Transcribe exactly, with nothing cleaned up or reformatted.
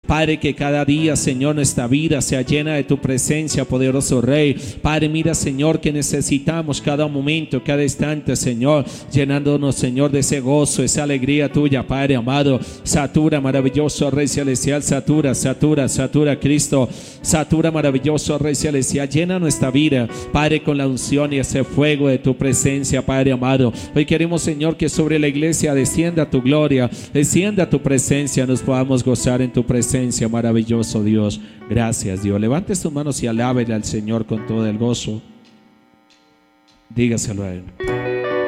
Padre, que cada día, Señor, nuestra vida sea llena de tu presencia, poderoso Rey. Padre, mira, Señor, que necesitamos cada momento, cada instante, Señor, llenándonos, Señor, de ese gozo, esa alegría tuya, Padre amado. Satura, maravilloso Rey celestial, satura, satura, satura, Cristo, satura, maravilloso Rey celestial, llena nuestra vida, Padre, con la unción y ese fuego de tu presencia, Padre amado. Hoy queremos, Señor, que sobre la iglesia descienda tu gloria, descienda tu presencia, nos podamos gozar en tu presencia, maravilloso Dios. Gracias, Dios. Levante sus manos y alábele al Señor con todo el gozo. Dígaselo a Él.